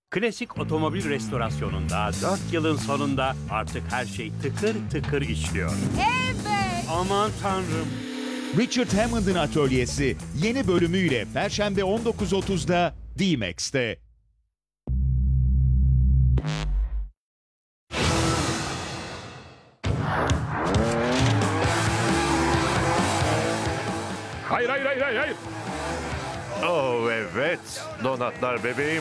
Klasik otomobil restorasyonunda 4 yılın sonunda artık her şey tıkır tıkır işliyor. Evet. Aman tanrım. Richard Hammond'ın Atölyesi yeni bölümüyle Perşembe 19.30'da D-Max'te. Hayır. Oh evet, donatlar bebeğim.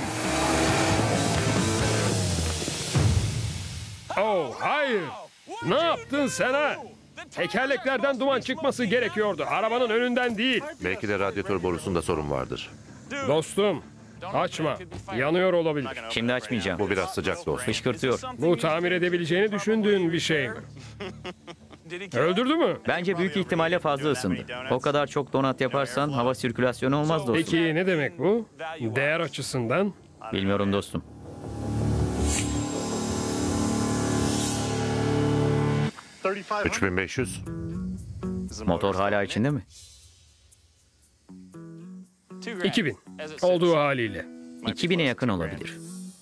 Oh hayır. Ne yaptın sen ha? Tekerleklerden duman çıkması gerekiyordu. Arabanın önünden değil. Belki de radyatör borusunda sorun vardır. Dostum açma. Yanıyor olabilir. Şimdi açmayacağım. Bu biraz sıcak dostum. Fışkırtıyor. Bu tamir edebileceğini düşündüğün bir şey mi? Öldürdü mü? Bence büyük ihtimalle fazla ısındı. O kadar çok donat yaparsan hava sirkülasyonu olmaz dostum. Peki ne demek bu? Değer açısından? Bilmiyorum dostum. $3.500. Motor hala içinde mi? 2000. Olduğu haliyle. 2000'e yakın olabilir.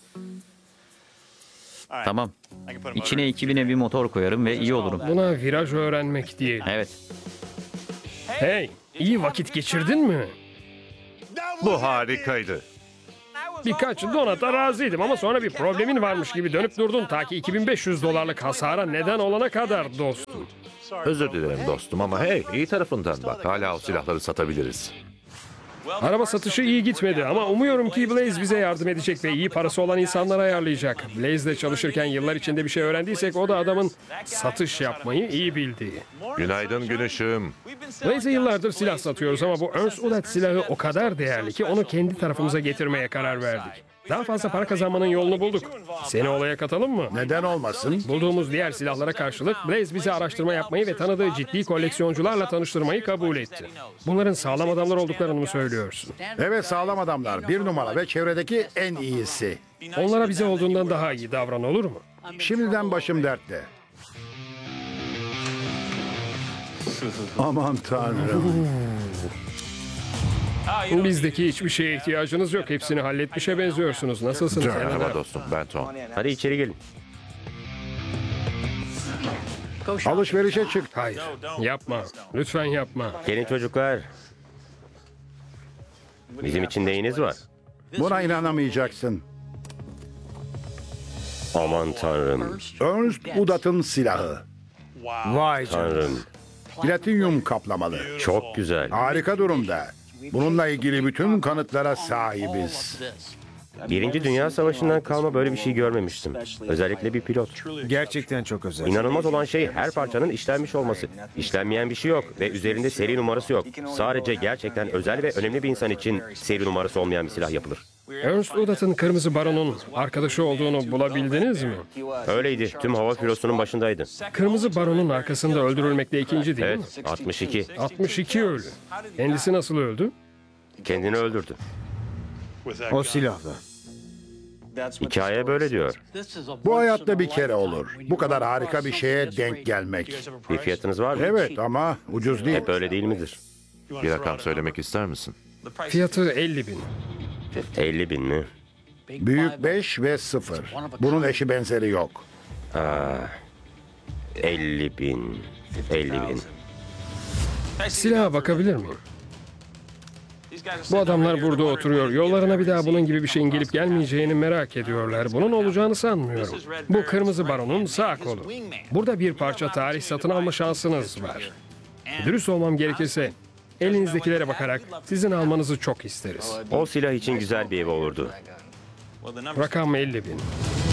Tamam. İçine 2000'e bir motor koyarım ve iyi olurum. Buna viraj öğrenmek diyelim. Evet. Hey, iyi vakit geçirdin mi? Bu harikaydı. Birkaç donata razıydım ama sonra bir problemin varmış gibi dönüp durdun ta ki $2500 hasara neden olana kadar dostum. Özür dilerim dostum ama hey, iyi tarafından bak. Hala o silahları satabiliriz. Araba satışı iyi gitmedi ama umuyorum ki Blaze bize yardım edecek ve iyi parası olan insanlar ayarlayacak. Blaze'de çalışırken yıllar içinde bir şey öğrendiysek o da adamın satış yapmayı iyi bildiği. Günaydın gün ışığım. Blaze'e yıllardır silah satıyoruz ama bu Ernst Udet silahı o kadar değerli ki onu kendi tarafımıza getirmeye karar verdik. Daha fazla para kazanmanın yolunu bulduk. Seni olaya katalım mı? Neden olmasın? Bulduğumuz diğer silahlara karşılık Blaze bize araştırma yapmayı ve tanıdığı ciddi koleksiyoncularla tanıştırmayı kabul etti. Bunların sağlam adamlar olduklarını mı söylüyorsun? Evet, sağlam adamlar. 1 numara ve çevredeki en iyisi. Onlara bize olduğundan daha iyi davran, olur mu? Şimdiden başım dertte. Aman tanrım. Bizdeki hiçbir şeye ihtiyacınız yok. Hepsini halletmişe benziyorsunuz. Nasılsınız? Merhaba dostum, ben Tom. Hadi içeri gelin. Alışverişe çık. Hayır. Yapma. Lütfen yapma. Gelin çocuklar. Bizim için neyiniz var? Buna inanamayacaksın. Aman tanrım. Ernst Udat'ın silahı. Vay tanrım. Platinyum kaplamalı. Çok güzel. Harika durumda. Bununla ilgili bütün kanıtlara sahibiz. Birinci Dünya Savaşı'ndan kalma böyle bir şey görmemiştim. Özellikle bir pilot. Gerçekten çok özel. İnanılmaz olan şey her parçanın işlenmiş olması. İşlenmeyen bir şey yok ve üzerinde seri numarası yok. Sadece gerçekten özel ve önemli bir insan için seri numarası olmayan bir silah yapılır. Ernst Udat'ın Kırmızı Baron'un arkadaşı olduğunu bulabildiniz mi? Öyleydi. Tüm hava filosunun başındaydı. Kırmızı Baron'un arkasında öldürülmekte ikinci değil mi? Evet, 62. 62 ölü. Kendisi nasıl öldü? Kendini öldürdü. O silahla. Hikaye böyle diyor. Bu hayatta bir kere olur. Bu kadar harika bir şeye denk gelmek. Bir fiyatınız var mı? Evet ama ucuz değil. Hep öyle değil midir? Bir rakam söylemek ister misin? Fiyatı 50 bin. 50 bin mi? Büyük 5 ve 0. Bunun eşi benzeri yok. 50 bin. 50 bin. Silaha bakabilir miyim? Bu adamlar burada oturuyor. Yollarına bir daha bunun gibi bir şeyin gelip gelmeyeceğini merak ediyorlar. Bunun olacağını sanmıyorum. Bu Kırmızı Baron'un sağ kolu. Burada bir parça tarih satın alma şansınız var. Dürüst olmam gerekirse elinizdekilere bakarak sizin almanızı çok isteriz. O silah için güzel bir ev olurdu. Rakam 50 bin.